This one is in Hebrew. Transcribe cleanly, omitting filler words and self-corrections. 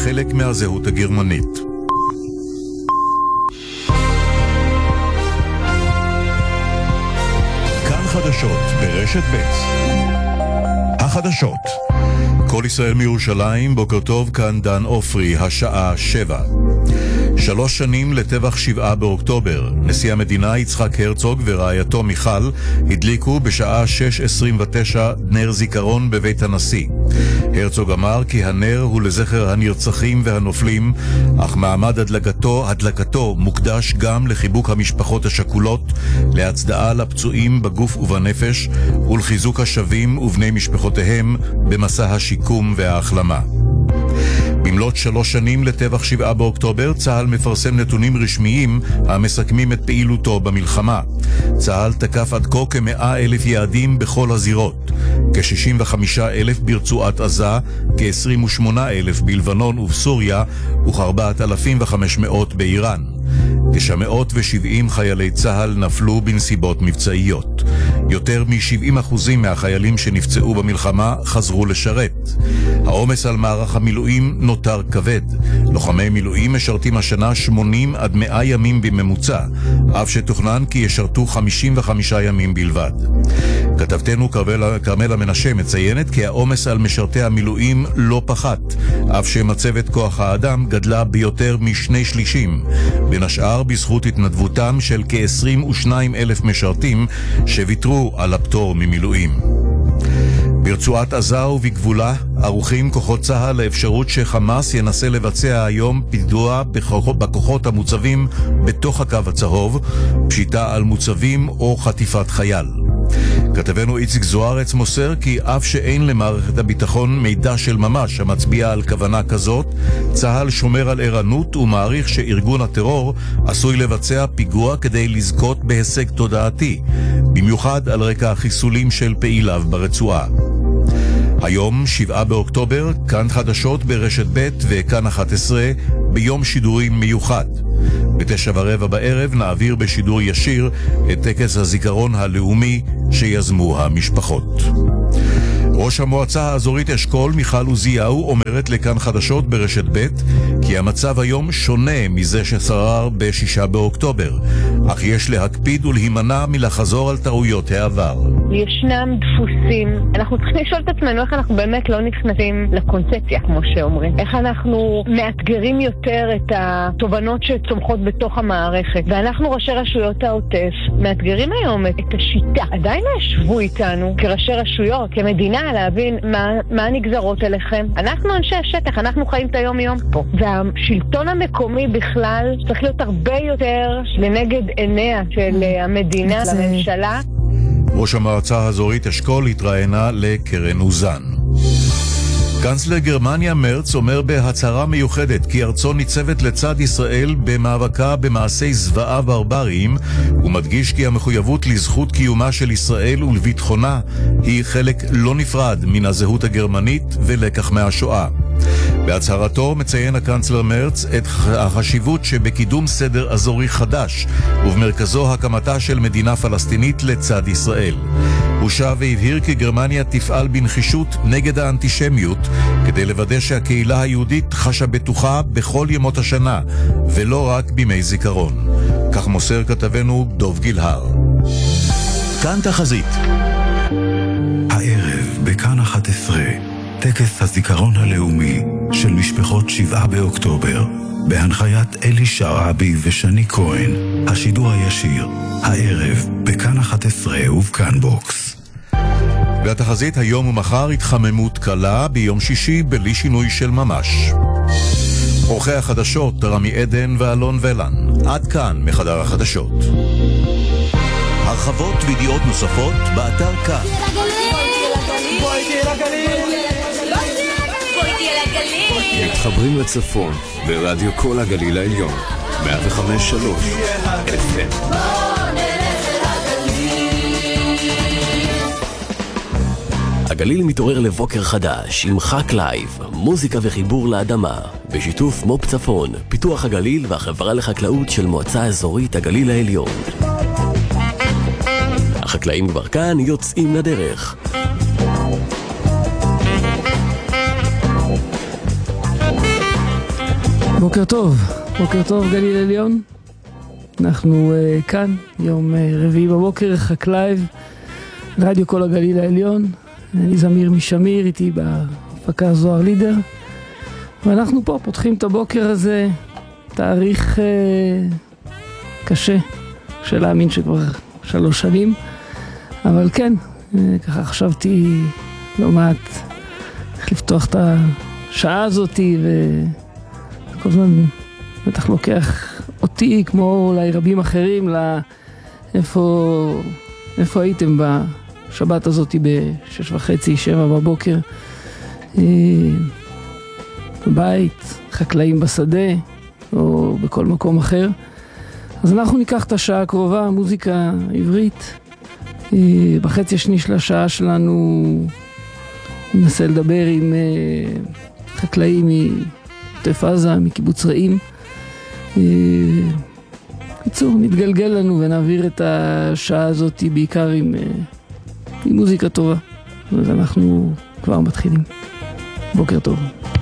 חלק מהזהות הגרמנית. כאן חדשות ברשת ב'. החדשות. כל ישראל מירושלים, בוקר טוב, כאן דן אופרי, השעה 7. 3 שנים לטבח 7 באוקטובר. נשיא המדינה יצחק הרצוג ורעייתו מיכל הדליקו בשעה 6:29 נר זיכרון בבית הנשיא. הרצוג אמר כי הנר הוא לזכר הנרצחים והנופלים, אך מעמד הדלקתו מוקדש גם לחיבוק המשפחות השכולות, להצדעה לפצועים בגוף ובנפש ולחיזוק השבים ובני משפחותיהם במסע השיקום וההחלמה. במלאת 3 שנים לטבח 7 באוקטובר, צה"ל מפרסם נתונים רשמיים המסכמים את פעילותו במלחמה. צה"ל תקף עד כה כ100,000 יעדים בכל הזירות, כ65,000 ברצועת עזה, כ28,000 בלבנון ובסוריה וכ4,500 באיראן. כ970 חיילי צה"ל נפלו בנסיבות מבצעיות. יותר מ70% מהחיילים שנפצעו במלחמה חזרו לשרת. העומס על מערך המילואים נותר כבד. לוחמי מילואים משרתים השנה 80 עד 100 ימים בממוצע, אף שתוכנן כי ישרתו 55 ימים בלבד. כתבתנו קרמלה מנשה מציינת כי העומס על משרתי המילואים לא פחת, אף שמצבת כוח האדם גדלה ביותר מ2/3, בין השאר בזכות התנדבותם של כ22,000 משרתים שוויתרו על הפטור ממילואים. ברצועת עזה ובגבולה ערוכים כוחות צה"ל לאפשרות שחמאס ינסה לבצע היום פיגוע בכוחות המוצבים בתוך הקו הצהוב, פשיטה על מוצבים או חטיפת חייל. כתבנו איציק זוארץ מוסר כי אף שאין למערכת הביטחון מידע של ממש המצביע על כוונה כזאת, צה"ל שומר על ערנות ומעריך שארגון הטרור עשוי לבצע פיגוע כדי לזכות בהישג תודעתי, במיוחד על רקע החיסולים של פעיליו ברצועה. היום, 7 באוקטובר, כאן חדשות ברשת ב' וכאן 11, ביום שידורים מיוחד. ב9:15 בערב נעביר בשידור ישיר את טקס הזיכרון הלאומי שיזמו המשפחות. ראש המועצה האזורית אשכול מיכל עוזיהו אומרת לכאן חדשות ברשת ב' כי המצב היום שונה מזה ששרר ב6 באוקטובר, אך יש להקפיד ולהימנע מלחזור על טעויות העבר. ישנם דפוסים, אנחנו צריכים לשאול את עצמנו איך אנחנו באמת לא נכנסים לקונספציה, כמו שאומרים. איך אנחנו מאתגרים יותר את התובנות שצומחות בתוך המערכת. ואנחנו ראשי רשויות העוטף מאתגרים היום את השיטה. עדיין ישבו איתנו כראשי רשויות, כמדינה, להבין מה הנגזרות אליכם. אנחנו אנשי השטח, אנחנו חיים את היום יום פה. והשלטון המקומי בכלל צריך להיות הרבה יותר לנגד עיניה של המדינה, לממשלה. ראש המועצה האזורית אשכול התראיינה לקרן אוזן. קנצלר גרמניה מרץ אומר בהצהרה מיוחדת כי ארצו ניצבת לצד ישראל במאבקה במעשי זוועה ברבריים, ומדגיש כי המחויבות לזכות קיומה של ישראל ולביטחונה היא חלק לא נפרד מן הזהות הגרמנית ולקח מהשואה. בהצהרתו מציין הקנצלר מרץ את החשיבות שבקידום סדר אזורי חדש, ובמרכזו הקמתה של מדינה פלסטינית לצד ישראל. הוא שב והבהיר כי גרמניה תפעל בנחישות נגד האנטישמיות, כדי לוודא שהקהילה היהודית חשה בטוחה בכל ימות השנה, ולא רק בימי זיכרון. כך מוסר כתבנו דוב גילהר. כאן תחזית. הערב בכאן 11, טקס הזיכרון הלאומי של משפחות 7 באוקטובר, בהנחיית אלי שרעבי ושני כהן. השידור הישיר, הערב בכאן 11 ובכאן בוקס. והתחזית היום ומחר התחממות קלה, ביום שישי בלי שינוי של ממש. עורכי החדשות רמי עדן ואלון ולן. עד כאן מחדר החדשות. הרחבות וידיעות נוספות באתר כאן. בואי תהיה לגליל. מתחברים לצפון ברדיו כל הגליל העליון 105.3 FM. הגליל מתעורר לבוקר חדש עם חק לייב, מוזיקה וחיבור לאדמה, בשיתוף מו"פ צפון, פיתוח הגליל והחברה לחקלאות של מועצה אזורית הגליל העליון. החקלאים כבר כאן, יוצאים לדרך. בוקר טוב גליל עליון. אנחנו כאן, יום רביעי בבוקר, חקלייב, רדיו כל הגליל העליון. אני זמיר משמיר, איתי בהפקה זוהר לידר. ואנחנו פה פותחים את הבוקר הזה, תאריך קשה, קשה להאמין שכבר 3 שנים. אבל כן, ככה חשבתי לא מעט איך לפתוח את השעה הזאת, וכל הזמן בטח לוקח אותי, כמו אולי רבים אחרים, איפה הייתם בשבת הזאת ב6:30, 7 בבוקר, בבית, חקלאים בשדה, או בכל מקום אחר. אז אנחנו ניקח את השעה הקרובה, מוזיקה עברית. בחצי השני של השעה שלנו ננסה לדבר עם חקלאים מעוטף עזה, מקיבוץ רעים. קיצור, נתגלגל לנו ונעביר את השעה הזאת בעיקר עם מוזיקה טובה. אז אנחנו כבר מתחילים. בוקר טוב.